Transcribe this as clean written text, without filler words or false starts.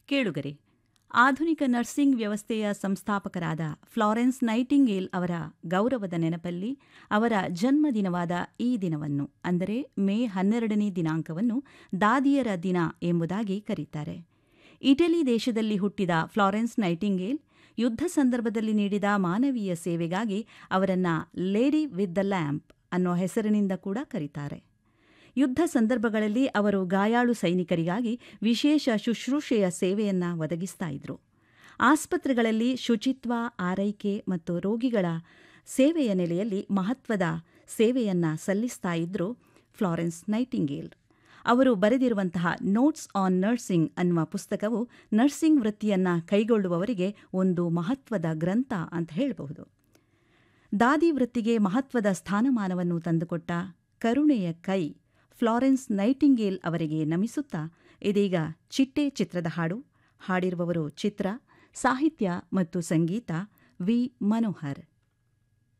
ಕೇಳುಗರೆ, ಆಧುನಿಕ ನರ್ಸಿಂಗ್ ವ್ಯವಸ್ಥೆಯ ಸಂಸ್ಥಾಪಕರಾದ ಫ್ಲಾರೆನ್ಸ್ ನೈಟಿಂಗೇಲ್ ಅವರ ಗೌರವದ ನೆನಪಲ್ಲಿ ಅವರ ಜನ್ಮದಿನವಾದ ಈ ದಿನವನ್ನು, ಅಂದರೆ ಮೇ 12ನೇ ದಿನಾಂಕವನ್ನು ದಾದಿಯರ ದಿನ ಎಂಬುದಾಗಿ ಕರೀತಾರೆ. ಇಟಲಿ ದೇಶದಲ್ಲಿ ಹುಟ್ಟಿದ ಫ್ಲಾರೆನ್ಸ್ ನೈಟಿಂಗೇಲ್ ಯುದ್ಧ ಸಂದರ್ಭದಲ್ಲಿ ನೀಡಿದ ಮಾನವೀಯ ಸೇವೆಗಾಗಿ ಅವರನ್ನು ಲೇಡಿ ವಿತ್ ದ ಲ್ಯಾಂಪ್ ಅನ್ನೋ ಹೆಸರಿನಿಂದ ಕೂಡ ಕರೀತಾರೆ. ಯುದ್ಧ ಸಂದರ್ಭಗಳಲ್ಲಿ ಅವರು ಗಾಯಾಳು ಸೈನಿಕರಿಗಾಗಿ ವಿಶೇಷ ಶುಶ್ರೂಷೆಯ ಸೇವೆಯನ್ನು ಒದಗಿಸ್ತಾ ಇದ್ರು. ಆಸ್ಪತ್ರೆಗಳಲ್ಲಿ ಶುಚಿತ್ವ, ಆರೈಕೆ ಮತ್ತು ರೋಗಿಗಳ ಸೇವೆಯ ನೆಲೆಯಲ್ಲಿ ಮಹತ್ವದ ಸೇವೆಯನ್ನು ಸಲ್ಲಿಸ್ತಾ ಇದ್ರು ಫ್ಲಾರೆನ್ಸ್ ನೈಟಿಂಗೇಲ್. ಅವರು ಬರೆದಿರುವಂತಹ ನೋಟ್ಸ್ ಆನ್ ನರ್ಸಿಂಗ್ ಅನ್ನುವ ಪುಸ್ತಕವು ನರ್ಸಿಂಗ್ ವೃತ್ತಿಯನ್ನು ಕೈಗೊಳ್ಳುವವರಿಗೆ ಒಂದು ಮಹತ್ವದ ಗ್ರಂಥ ಅಂತ ಹೇಳಬಹುದು. ದಾದಿ ವೃತ್ತಿಗೆ ಮಹತ್ವದ ಸ್ಥಾನಮಾನವನ್ನು ತಂದುಕೊಟ್ಟ ಕರುಣೆಯ ಕೈ ಫ್ಲಾರೆನ್ಸ್ ನೈಟಿಂಗೇಲ್ ಅವರಿಗೆ ನಮಿಸುತ್ತಾ ಇದೀಗ ಚಿಟ್ಟೆ ಚಿತ್ರದ ಹಾಡಿರುವವರು ಚಿತ್ರ, ಸಾಹಿತ್ಯ ಮತ್ತು ಸಂಗೀತ ವಿ. ಮನೋಹರ್.